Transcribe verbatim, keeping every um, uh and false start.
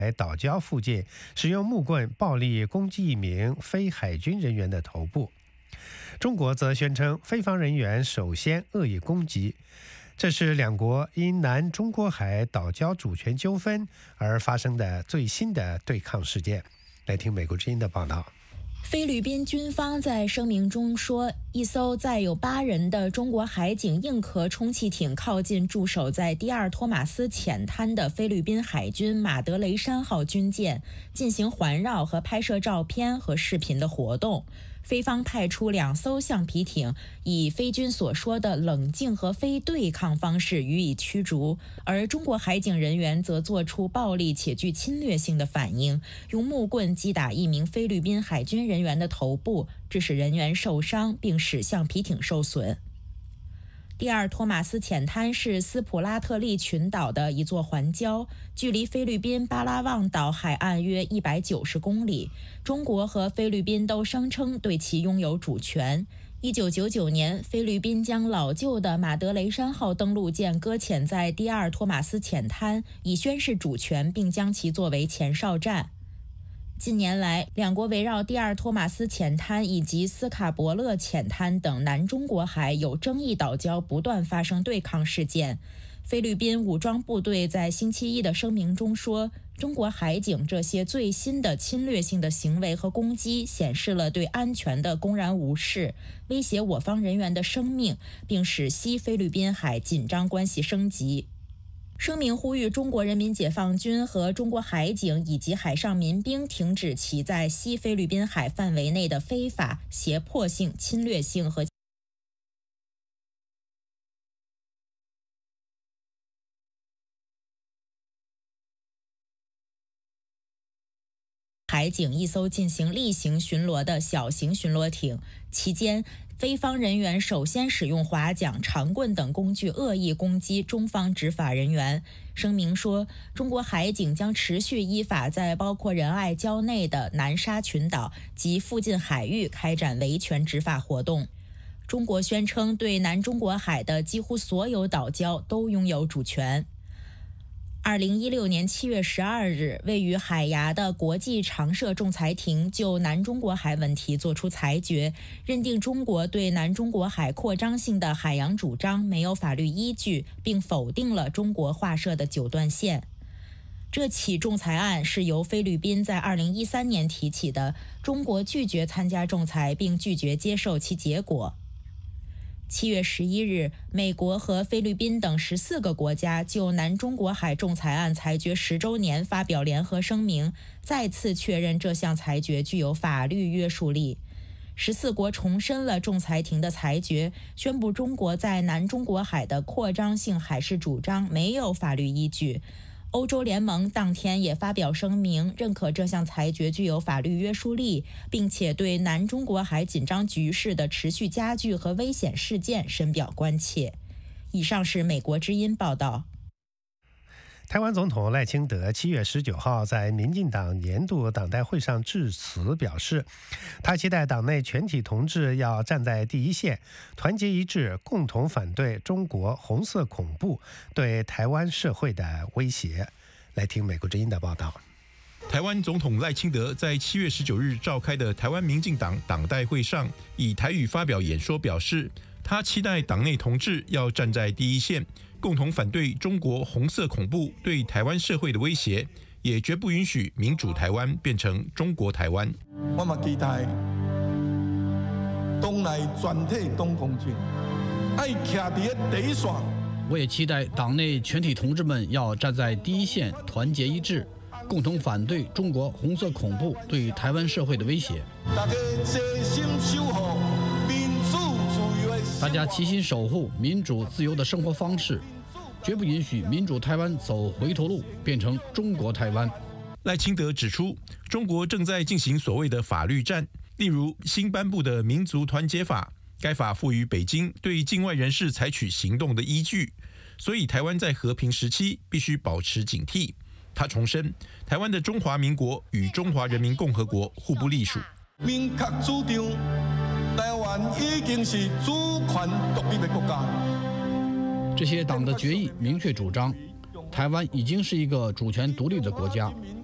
在岛礁附近使用木棍暴力攻击一名非海军人员的头部。中国则宣称菲方人员首先恶意攻击，这是两国因南中国海岛礁主权纠纷而发生的最新的对抗事件。来听美国之音的报道。 菲律宾军方在声明中说，一艘载有八人的中国海警硬壳充气艇靠近驻守在第二托马斯浅滩的菲律宾海军马德雷山号军舰，进行环绕和拍摄照片和视频的活动。菲方派出两艘橡皮艇，以菲军所说的冷静和非对抗方式予以驱逐，而中国海警人员则做出暴力且具侵略性的反应，用木棍击打一名菲律宾海军人员的头部，致使人员受伤，并使橡皮艇受损。第二托马斯浅滩是斯普拉特利群岛的一座环礁，距离菲律宾巴拉望岛海岸约一百九十公里。中国和菲律宾都声称对其拥有主权。一九九九年，菲律宾将老旧的马德雷山号登陆舰搁浅在第二托马斯浅滩，以宣示主权，并将其作为前哨站。近年来，两国围绕第二托马斯浅滩以及斯卡伯勒浅滩等南中国海有争议岛礁不断发生对抗事件。菲律宾武装部队在星期一的声明中说，中国海警这些最新的侵略性的行为和攻击显示了对安全的公然无视，威胁我方人员的生命，并使西菲律宾海紧张关系升级。声明呼吁中国人民解放军和中国海警以及海上民兵停止其在西菲律宾海范围内的非法、胁迫性、侵略性和海警一艘进行例行巡逻的小型巡逻艇，期间菲方人员首先使用划桨、长棍等工具恶意攻击中方执法人员。声明说，中国海警将持续依法在包括仁爱礁内的南沙群岛及附近海域开展维权执法活动。中国宣称对南中国海的几乎所有岛礁都拥有主权。二零一六年七月十二日，位于海牙的国际常设仲裁庭就南中国海问题作出裁决，认定中国对南中国海扩张性的海洋主张没有法律依据，并否定了中国划设的九段线。这起仲裁案是由菲律宾在二零一三年提起的，中国拒绝参加仲裁，并拒绝接受其结果。七月十一日，美国和菲律宾等十四个国家就南中国海仲裁案裁决十周年发表联合声明，再次确认这项裁决具有法律约束力。十四国重申了仲裁庭的裁决，宣布中国在南中国海的扩张性海事主张没有法律依据。欧洲联盟当天也发表声明，认可这项裁决具有法律约束力，并且对南中国海紧张局势的持续加剧和危险事件深表关切。以上是美国之音报道。 台湾总统赖清德七月十九号在民进党年度党代会上致辞表示，他期待党内全体同志要站在第一线，团结一致，共同反对中国红色恐怖对台湾社会的威胁。来听美国之音的报道。 台湾总统赖清德在七月十九日召开的台湾民进党党代会上，以台语发表演说，表示他期待党内同志要站在第一线，共同反对中国红色恐怖对台湾社会的威胁，也绝不允许民主台湾变成中国台湾。 我嘛期待党内全体党同志爱徛在第一线。 我也期待党内全体同志们要站在第一线，团结一致，共同反对中国红色恐怖对台湾社会的威胁。 大家齐心守护民主自由的。 大家齐心守护民主自由的生活方式，绝不允许民主台湾走回头路，变成中国台湾。 赖清德指出，中国正在进行所谓的法律战，例如新颁布的民族团结法，该法赋予北京对境外人士采取行动的依据，所以台湾在和平时期必须保持警惕。他重申，台湾的中华民国与中华人民共和国互不隶属。 明确主张，台湾已经是主权独立的国家。 这些党的决议明确主张，台湾已经是一个主权独立的国家。